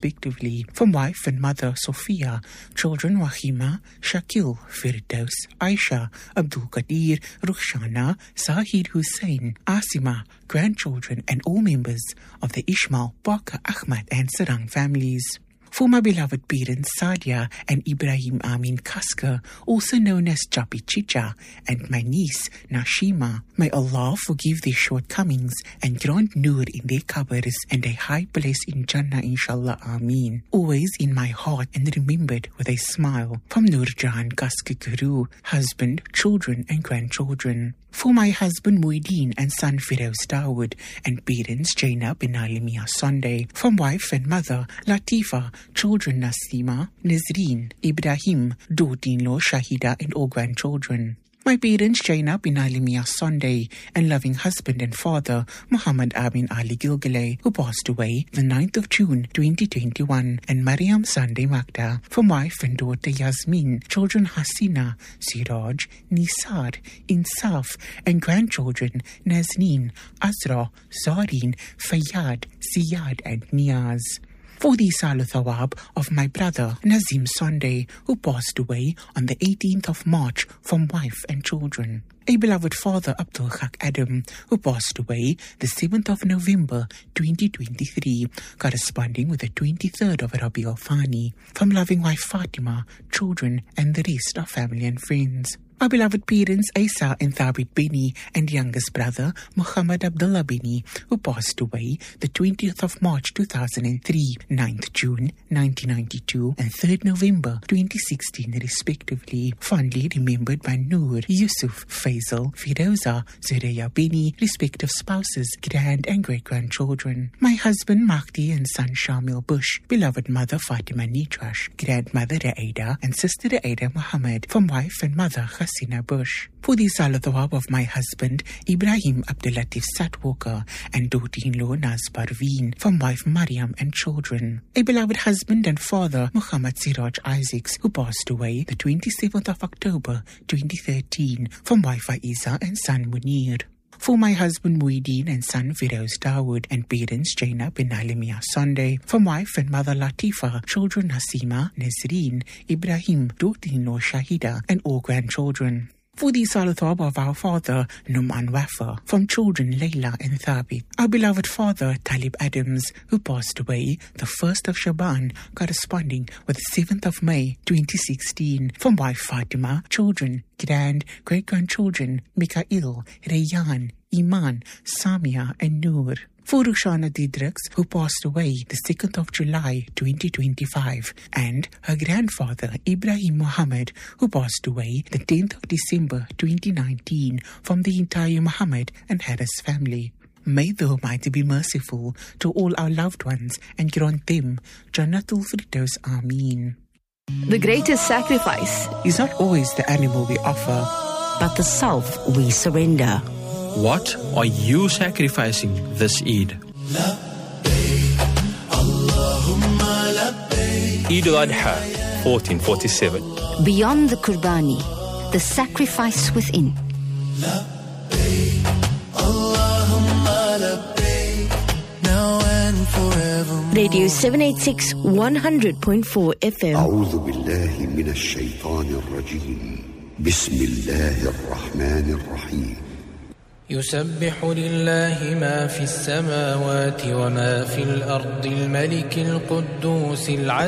respectively, from wife and mother Sophia, children Wahima, Shakil, Firdaus, Aisha, Abdul Qadir, Rukhshana, Zahid Hussain, Asima, grandchildren and all members of the Ismail, Baka, Ahmad and Sarang families. For my beloved parents Sadia and Ibrahim Amin Kaska, also known as Chapi Chicha, and my niece Nashima, may Allah forgive their shortcomings and grant nur in their qabrs and a high place in Jannah, inshallah, Ameen. Always in my heart and remembered with a smile. From Nurjan Kaska Guru, husband, children and grandchildren. For my husband Muhyiddin and son Firdaus Dawood, and parents Jainab bin Alimia Sunday. From wife and mother Latifa, children Nasima, Nazreen, Ibrahim, daughter-in-law Shahida and all grandchildren. My parents Jainab bin Alimia Sunday and loving husband and father Muhammad Amin Ali Gilgale, who passed away the 9th of June 2021, and Mariam Sunday Magda. From wife and daughter Yasmin, children Hasina, Siraj, Nisar, Insaf, and grandchildren Nazneen, Azra, Zareen, Fayyad, Ziyad and Niaz. For the Salu Thawab of my brother Nazim Sunday, who passed away on the 18th of March from wife and children. A beloved father Abdul Haq Adam, who passed away the 7th of November 2023, corresponding with the 23rd of Rabi al-Thani. From loving wife Fatima, children and the rest of family and friends. My beloved parents Aisa and Thabit Bini and youngest brother Muhammad Abdullah Bini, who passed away the 20th of March 2003, 9th June 1992 and 3rd November 2016 respectively. Fondly remembered by Noor, Yusuf, Faisal, Firoza, Zuraya Bini, respective spouses, grand and great-grandchildren. My husband Mahdi and son Shamil Bush, beloved mother Fatima Nitrash, grandmother Aida and sister Aida Muhammad, from wife and mother Hasina Bush. For the Salathawab of my husband Ibrahim Abdulatif Satwalker and daughter-in-law Naz Parveen, from wife Mariam and children. A beloved husband and father Muhammad Siraj Isaacs, who passed away the 27th of October 2013, from wife Aiza and son Munir. For my husband Muhyiddin and son Firdaus Dawood, and parents Jainab bin Alimia Sunday. From wife and mother Latifa, children Hasima, Nazreen, Ibrahim, daughter-in-law Shahida and all grandchildren. For the Salathawab of our father Numan Wafa, from children Layla and Thabit. Our beloved father Talib Adams, who passed away the 1st of Shaban, corresponding with the 7th of May 2016. From wife Fatima, children, grand, great-grandchildren Mikhail, Rayyan, Iman, Samia and Noor. For Rushana Didrix, who passed away the 2nd of July 2025, and her grandfather Ibrahim Muhammad, who passed away the 10th of December 2019, from the entire Muhammad and Harris family. May the Almighty be merciful to all our loved ones and grant them Jannatul Firdaus. Ameen. The greatest sacrifice is not always the animal we offer, but the self we surrender. What are you sacrificing this Eid? Eid al-Adha, 1447. Beyond the Qurbani, the sacrifice within. Radio 786 100.4 FM. أعوذ بالله من الشيطان الرجيم. بسم الله الرحمن الرحيم. يسبح لله ما في السماوات وما في الأرض الملك القدوس العزيز